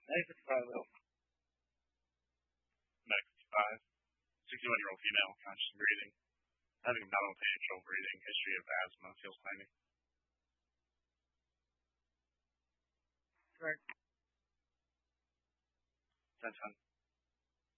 $955. Next, 5. 61-year-old female, conscious and breathing. Having abdominal pain, trouble breathing, history of asthma, feels climbing. Correct. 10-10.